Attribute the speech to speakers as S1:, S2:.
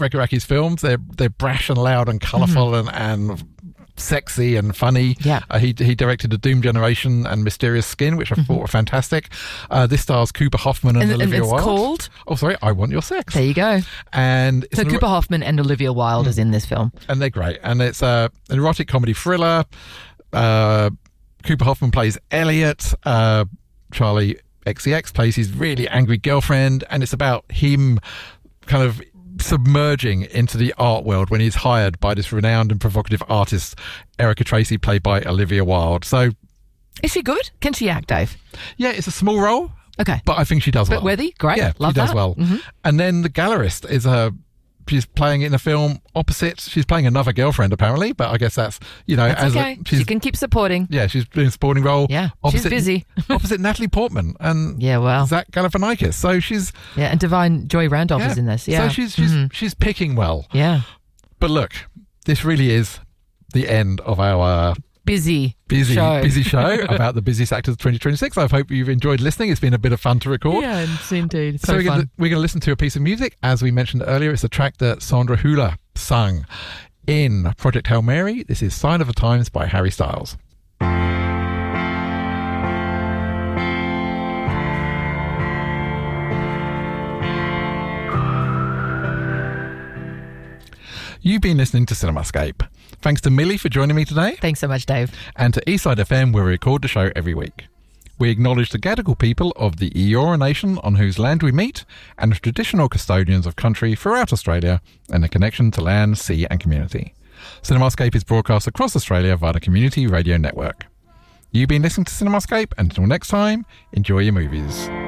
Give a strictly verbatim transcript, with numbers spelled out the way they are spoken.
S1: Regaraki's films. They're they're brash and loud and colourful mm-hmm. and and sexy and funny.
S2: Yeah.
S1: Uh, he he directed A Doom Generation and Mysterious Skin, which I mm-hmm. thought were fantastic. Uh, this stars Cooper Hoffman and, and Olivia
S2: and it's
S1: Wilde.
S2: called?
S1: Oh, sorry, I Want Your Sex.
S2: There you go.
S1: And
S2: so Cooper er- Hoffman and Olivia Wilde mm. is in this film.
S1: And they're great. And it's uh, an erotic comedy thriller. Uh, Cooper Hoffman plays Elliot. Uh, Charlie X C X plays his really angry girlfriend. And it's about him kind of submerging into the art world when he's hired by this renowned and provocative artist Erica Tracy, played by Olivia Wilde. So
S2: is she good? Can she act, Dave?
S1: Yeah, it's a small role.
S2: Okay.
S1: But I think she does
S2: but
S1: well.
S2: But worthy? Great.
S1: Yeah,
S2: Love
S1: she does
S2: that.
S1: well.
S2: Mm-hmm.
S1: And then the gallerist is a she's playing in a film opposite. She's playing another girlfriend, apparently, but I guess that's, you know,
S2: that's
S1: as
S2: okay.
S1: A,
S2: she can keep supporting.
S1: Yeah, she's doing a supporting role.
S2: Yeah,
S1: opposite,
S2: she's busy.
S1: opposite Natalie Portman and
S2: yeah, well,
S1: Zach Galifianakis. So she's
S2: yeah, and Divine Joy Randolph
S1: yeah.
S2: is in this. Yeah,
S1: so she's she's
S2: mm-hmm.
S1: she's picking well.
S2: Yeah,
S1: but look, this really is the end of our.
S2: Busy,
S1: busy,
S2: show.
S1: busy show about the busiest actors of twenty twenty-six. I hope you've enjoyed listening. It's been a bit of fun to record.
S2: Yeah, indeed. It's
S1: so
S2: so
S1: we're
S2: fun.
S1: Gonna, we're going to listen to a piece of music. As we mentioned earlier, it's a track that Sandra Hüller sung in Project Hail Mary. This is Sign of the Times by Harry Styles. You've been listening to CinemaScape. Thanks to Millie for joining me today.
S2: Thanks so much, Dave.
S1: And to Eastside F M, where we record the show every week. We acknowledge the Gadigal people of the Eora Nation on whose land we meet, and the traditional custodians of country throughout Australia, and the connection to land, sea and community. CinemaScape is broadcast across Australia via the Community Radio Network. You've been listening to CinemaScape, and until next time, enjoy your movies.